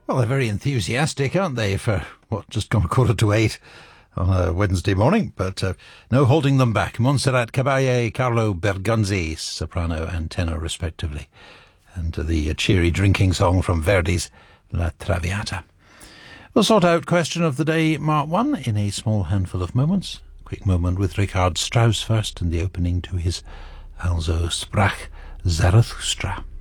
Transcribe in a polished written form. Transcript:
Well, they're very enthusiastic, aren't they, for what, just gone 7:45 on a Wednesday morning, but no holding them back. Montserrat Caballé, Carlo Bergonzi, soprano and tenor respectively, and the cheery drinking song from Verdi's La Traviata. We'll sort out question of the day, Mark 1, in a small handful of moments. A quick moment with Richard Strauss first, and the opening to his Also sprach Zarathustra.